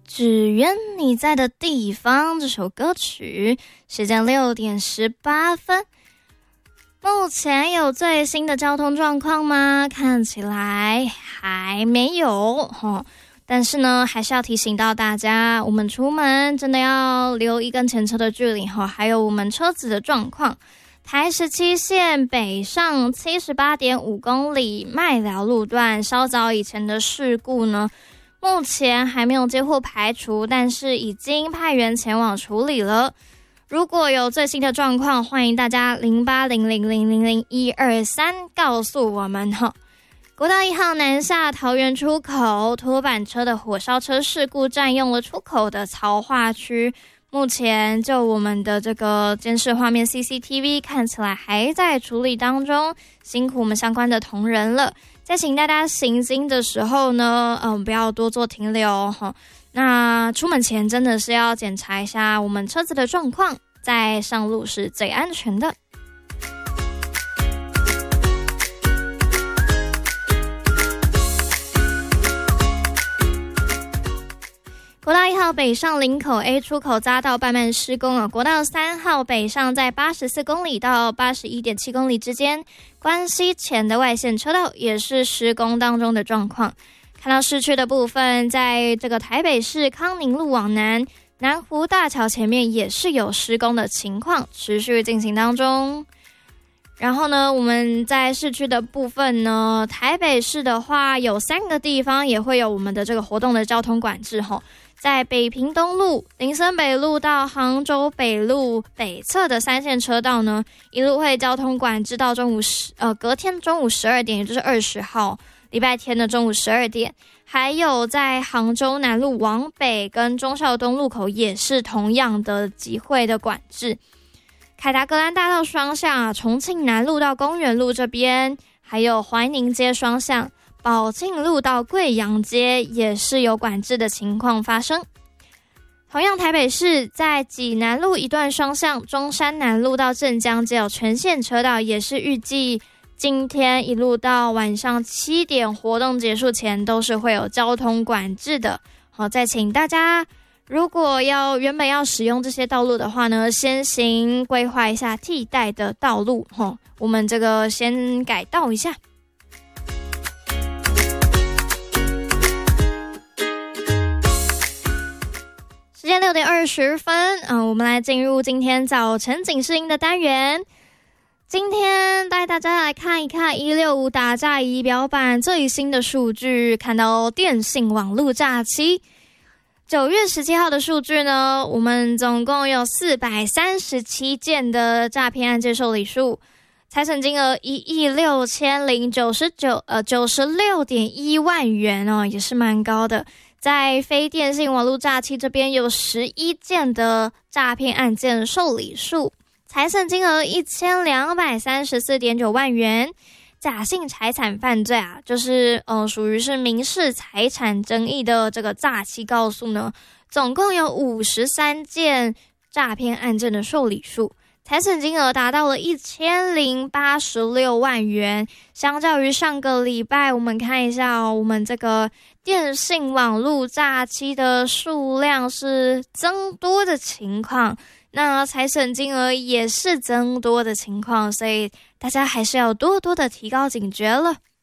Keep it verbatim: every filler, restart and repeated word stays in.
只愿你在的地方这首歌曲，时间六点十八分。目前有最新的交通状况吗？看起来还没有、哦、但是呢还是要提醒到大家，我们出门真的要留一跟前车的距离、哦、还有我们车子的状况。台十七线北上 七十八点五 公里麦寮路段稍早以前的事故呢，目前还没有接获排除，但是已经派员前往处理了。如果有最新的状况，欢迎大家零八零零零零零一二三告诉我们哈。国道一号南下桃园出口，拖板车的火烧车事故占用了出口的槽化区，目前就我们的这个监视画面 C C T V 看起来还在处理当中，辛苦我们相关的同仁了。在请大家行经的时候呢，嗯，不要多做停留哈。那出门前真的是要检查一下我们车子的状况，再上路是最安全的。国道一号北上林口 A 出口匝道慢慢施工了，国道三号北上在八十四公里到 八十一点七公里之间，关西前的外线车道也是施工当中的状况。看到市区的部分，在这个台北市康宁路往南，南湖大桥前面也是有施工的情况，持续进行当中。然后呢，我们在市区的部分呢，台北市的话有三个地方也会有我们的这个活动的交通管制吼。在北平东路、林森北路到杭州北路北侧的三线车道呢，一路会交通管制到中午十呃隔天中午十二点，也就是二十号礼拜天的中午十二点。还有在杭州南路往北跟忠孝东路口也是同样的集会的管制。凯达格兰大道双向啊，重庆南路到公园路这边，还有怀宁街双向，宝庆路到贵阳街也是有管制的情况发生。同样台北市在济南路一段双向，中山南路到镇江街有全线车道，也是预计今天一路到晚上七点活动结束前都是会有交通管制的。好，再请大家如果要原本要使用这些道路的话呢，先行规划一下替代的道路。哦，我们这个先改道一下。时间六点二十分，嗯，我们来进入今天早晨警示音的单元。今天带大家来看一看一六五打诈仪表板最新的数据，看到电信网络诈欺。九月十七号的数据呢，我们总共有四百三十七件的诈骗案件受理数，财产金额一亿六千零九十九呃九十六点一万元哦，也是蛮高的。在非电信网络诈欺这边有十一件的诈骗案件受理数，财产金额一千两百三十四点九万元。假性财产犯罪啊，就是呃属于是民事财产争议的这个诈欺告诉呢，总共有五十三件诈骗案件的受理数，财产金额达到了一千零八十六万元。相较于上个礼拜，我们看一下哦，我们这个电信网络诈欺的数量是增多的情况，那财产金额也是增多的情况，所以大家还是要多多的提高警觉了。